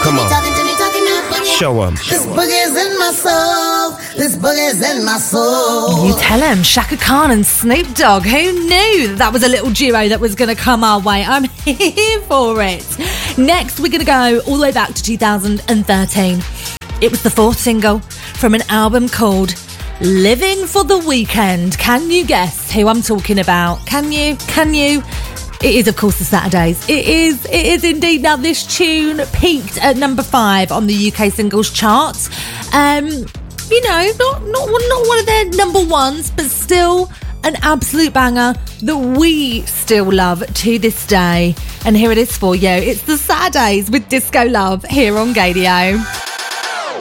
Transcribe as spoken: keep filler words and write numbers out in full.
Come on. Show 'em. This boogie's in my soul. This boogie's in my soul. You tell him, Shaka Khan and Snoop Dogg. Who knew that, that was a little duo that was going to come our way? I'm here for it. Next, we're going to go all the way back to two thousand thirteen. It was the fourth single from an album called Living for the Weekend. Can you guess who I'm talking about? Can you? Can you? It is, of course, the Saturdays. It is, it is indeed. Now, this tune peaked at number five on the U K singles chart. Um, you know, not, not, not one of their number ones, but still an absolute banger that we still love to this day. And here it is for you. It's the Saturdays with Disco Love here on Gaydio.